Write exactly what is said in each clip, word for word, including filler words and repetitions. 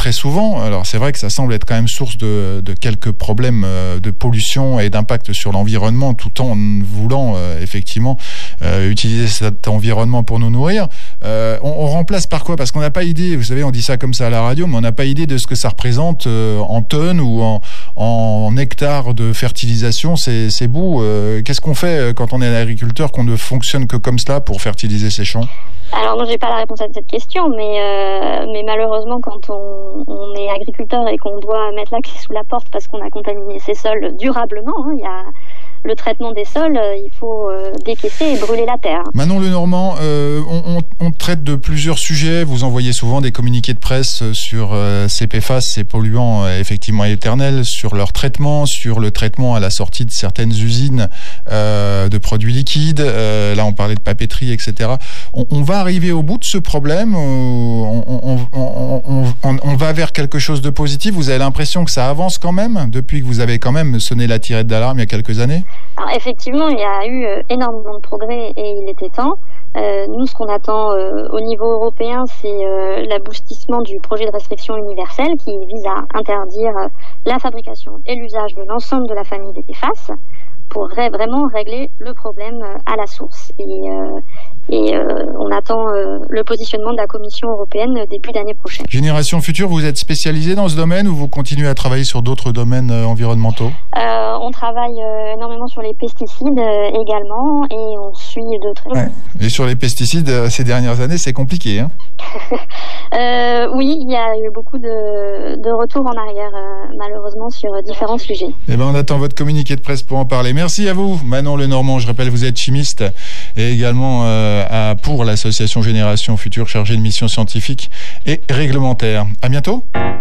très souvent. Alors c'est vrai que ça semble être quand même source de, de quelques problèmes euh, de pollution et d'impact sur l'environnement, tout en voulant euh, effectivement euh, utiliser cet environnement pour nous nourrir. Euh, on, on remplace par quoi? Parce qu'on n'a pas idée, vous savez, on dit ça comme ça à la radio, mais on n'a pas idée de ce que ça représente euh, en tonnes ou en, en hectares de fertilisation, ces, ces bouts. Euh, qu'est-ce qu'on fait quand on est un agriculteur, qu'on ne fonctionne que comme cela pour fertiliser ses champs? Alors moi j'ai pas la réponse à cette question, mais euh, mais malheureusement quand on, on est agriculteur et qu'on doit mettre la clé sous la porte parce qu'on a contaminé ses sols durablement, hein, il y a le traitement des sols, il faut euh, décaisser et brûler la terre. Manon Lenormand, euh, on, on, on traite de plusieurs sujets. Vous envoyez souvent des communiqués de presse sur euh, ces P F A S, ces polluants euh, effectivement éternels, sur leur traitement, sur le traitement à la sortie de certaines usines euh, de produits liquides. Euh, là, on parlait de papeterie, et cetera. On, on va arriver au bout de ce problème. On, on, on, on, on, on va vers quelque chose de positif. Vous avez l'impression que ça avance quand même depuis que vous avez quand même sonné la tirette d'alarme il y a quelques années? Alors, effectivement, il y a eu euh, énormément de progrès et il était temps. Euh, nous, ce qu'on attend euh, au niveau européen, c'est euh, l'aboutissement du projet de restriction universelle qui vise à interdire euh, la fabrication et l'usage de l'ensemble de la famille des P F A S pour ré- vraiment régler le problème euh, à la source. Et, euh, et euh, on attend euh, le positionnement de la Commission européenne début d'année prochaine. Génération Future, vous êtes spécialisé dans ce domaine ou vous continuez à travailler sur d'autres domaines euh, environnementaux? euh, On travaille euh, énormément sur les pesticides euh, également et on suit de très... Ouais. Et sur les pesticides, euh, ces dernières années, c'est compliqué, hein? euh, Oui, il y a eu beaucoup de, de retours en arrière, euh, malheureusement, sur différents sujets. Eh ben, on attend votre communiqué de presse pour en parler. Merci à vous, Manon Lenormand. Je rappelle, vous êtes chimiste et également euh, à, pour l'association Génération Future, chargée de mission scientifique et réglementaire. À bientôt.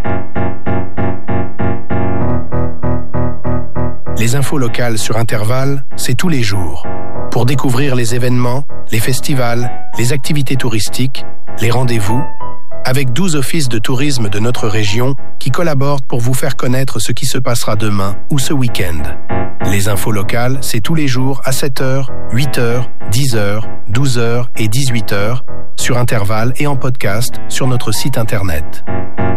Les infos locales sur Intervalle, c'est tous les jours. Pour découvrir les événements, les festivals, les activités touristiques, les rendez-vous, avec douze offices de tourisme de notre région qui collaborent pour vous faire connaître ce qui se passera demain ou ce week-end. Les infos locales, c'est tous les jours à sept heures, huit heures, dix heures, douze heures et dix-huit heures sur Intervalle et en podcast sur notre site internet.